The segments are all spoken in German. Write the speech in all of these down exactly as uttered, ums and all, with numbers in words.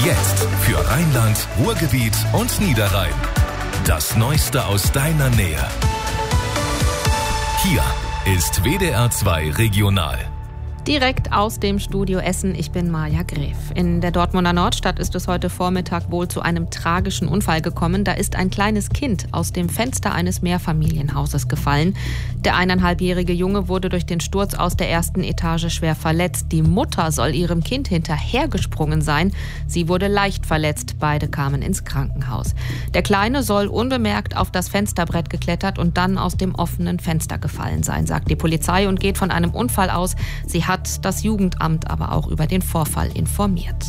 Jetzt für Rheinland, Ruhrgebiet und Niederrhein. Das Neueste aus deiner Nähe. Hier ist W D R zwei Regional. Direkt aus dem Studio Essen, ich bin Maja Gref. In der Dortmunder Nordstadt ist es heute Vormittag wohl zu einem tragischen Unfall gekommen. Da ist ein kleines Kind aus dem Fenster eines Mehrfamilienhauses gefallen. Der eineinhalbjährige Junge wurde durch den Sturz aus der ersten Etage schwer verletzt. Die Mutter soll ihrem Kind hinterhergesprungen sein. Sie wurde leicht verletzt. Beide kamen ins Krankenhaus. Der Kleine soll unbemerkt auf das Fensterbrett geklettert und dann aus dem offenen Fenster gefallen sein, sagt die Polizei und geht von einem Unfall aus. Sie hat hat das Jugendamt aber auch über den Vorfall informiert.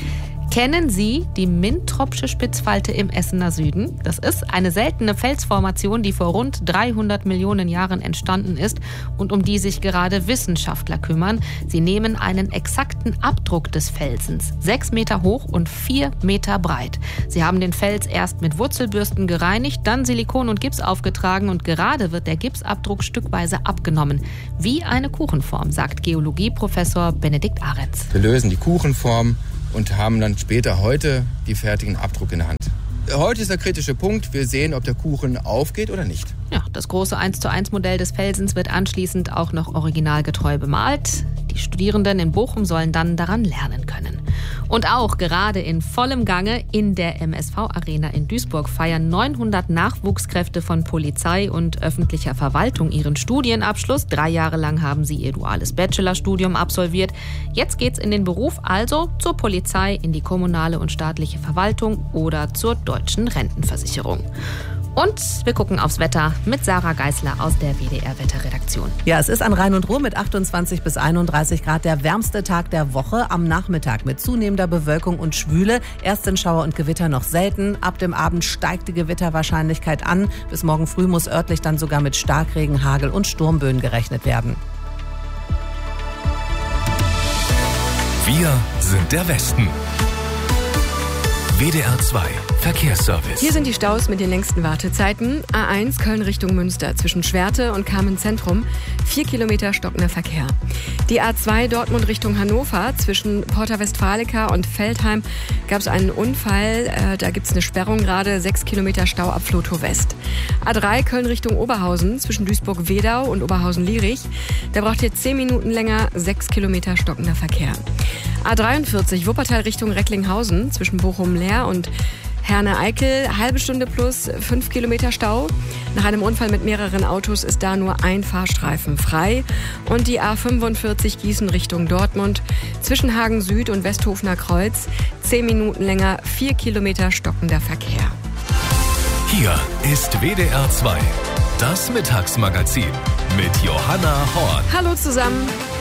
Kennen Sie die Mintropsche Spitzfalte im Essener Süden? Das ist eine seltene Felsformation, die vor rund dreihundert Millionen Jahren entstanden ist und um die sich gerade Wissenschaftler kümmern. Sie nehmen einen exakten Abdruck des Felsens, sechs Meter hoch und vier Meter breit. Sie haben den Fels erst mit Wurzelbürsten gereinigt, dann Silikon und Gips aufgetragen und gerade wird der Gipsabdruck stückweise abgenommen. Wie eine Kuchenform, sagt Geologieprofessor Benedikt Ahrens. Wir lösen die Kuchenform und haben dann später heute die fertigen Abdruck in der Hand. Heute ist der kritische Punkt, wir sehen, ob der Kuchen aufgeht oder nicht. Ja, das große eins zu eins Modell des Felsens wird anschließend auch noch originalgetreu bemalt. Die Studierenden in Bochum sollen dann daran lernen können. Und auch gerade in vollem Gange in der M S V-Arena in Duisburg feiern neunhundert Nachwuchskräfte von Polizei und öffentlicher Verwaltung ihren Studienabschluss. Drei Jahre lang haben sie ihr duales Bachelorstudium absolviert. Jetzt geht's in den Beruf, also zur Polizei, in die kommunale und staatliche Verwaltung oder zur deutschen Rentenversicherung. Und wir gucken aufs Wetter mit Sarah Geisler aus der W D R-Wetterredaktion. Ja, es ist an Rhein und Ruhr mit achtundzwanzig bis einunddreißig Grad der wärmste Tag der Woche am Nachmittag mit zunehmender Bewölkung und Schwüle. Erst sind Schauer und Gewitter noch selten. Ab dem Abend steigt die Gewitterwahrscheinlichkeit an. Bis morgen früh muss örtlich dann sogar mit Starkregen, Hagel und Sturmböen gerechnet werden. Wir sind der Westen. W D R zwei Verkehrsservice. Hier sind die Staus mit den längsten Wartezeiten. A eins Köln Richtung Münster zwischen Schwerte und Kamen-Zentrum. Vier Kilometer stockender Verkehr. Die A zwei Dortmund Richtung Hannover zwischen Porta Westfalica und Veltheim gab es einen Unfall. Äh, da gibt es eine Sperrung gerade. Sechs Kilometer Stau ab Flotow West. A drei Köln Richtung Oberhausen zwischen Duisburg-Wedau und Oberhausen-Lierich. Da braucht ihr zehn Minuten länger. Sechs Kilometer stockender Verkehr. A dreiundvierzig Wuppertal Richtung Recklinghausen zwischen Bochum-Leer und Herne-Eickel, halbe Stunde plus fünf Kilometer Stau. Nach einem Unfall mit mehreren Autos ist da nur ein Fahrstreifen frei. Und die A fünfundvierzig Gießen Richtung Dortmund zwischen Hagen Süd und Westhofener Kreuz. Zehn Minuten länger, vier Kilometer stockender Verkehr. Hier ist W D R zwei, das Mittagsmagazin mit Johanna Horn. Hallo zusammen.